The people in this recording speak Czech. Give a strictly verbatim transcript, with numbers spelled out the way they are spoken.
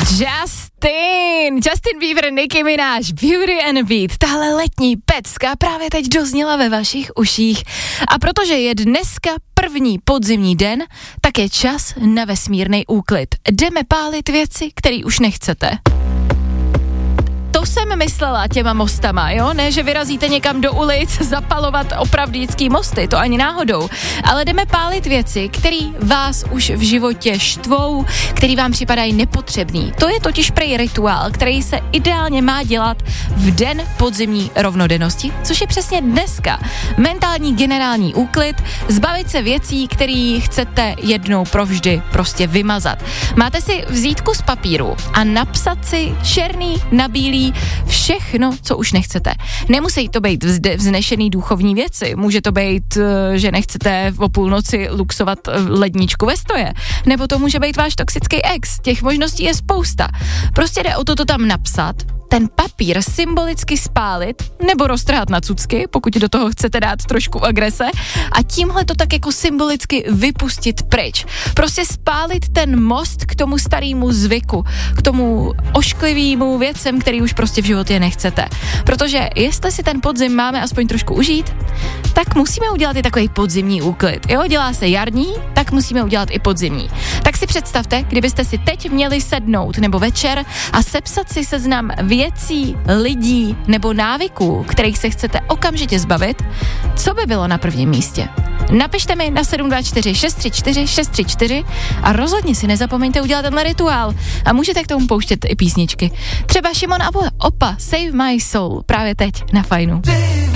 Justin, Justin Bieber, Nicki Minaj, Beauty and the Beat, tahle letní pecka právě teď dozněla ve vašich uších. A protože je dneska první podzimní den, tak je čas na vesmírný úklid. Jdeme pálit věci, které už nechcete. To jsem myslela těma mostama, jo? Ne, že vyrazíte někam do ulic zapalovat opravdický mosty, to ani náhodou. Ale jdeme pálit věci, které vás už v životě štvou, které vám připadají nepotřebný. To je totiž prej rituál, který se ideálně má dělat v den podzimní rovnodennosti, což je přesně dneska. Mentální generální úklid, zbavit se věcí, které chcete jednou provždy prostě vymazat. Máte si vzít kus papíru a napsat si černý na bílý všechno, co už nechcete. Nemusí to být vzde, vznešený duchovní věci. Může to být, že nechcete o půlnoci luxovat ledničku ve stoje. Nebo to může být váš toxický ex. Těch možností je spousta. Prostě jde o to to tam napsat, ten papír symbolicky spálit nebo roztrhat na cucky, pokud do toho chcete dát trošku agrese, a tímhle to tak jako symbolicky vypustit pryč. Prostě spálit ten most k tomu starému zvyku, k tomu ošklivému věcem, který už prostě v životě nechcete. Protože jestli si ten podzim máme aspoň trošku užít, tak musíme udělat i takový podzimní úklid. Jo, dělá se jarní, tak musíme udělat i podzimní. Tak si představte, kdybyste si teď měli sednout nebo večer a sepsat si seznam věcí, lidí nebo návyků, kterých se chcete okamžitě zbavit, co by bylo na prvním místě? Napište mi na sedm dva čtyři šest tři čtyři šest tři čtyři a rozhodně si nezapomeňte udělat tenhle rituál. A můžete k tomu pouštět i písničky. Třeba Šimon a Opa, Save My Soul, právě teď na Fajnu.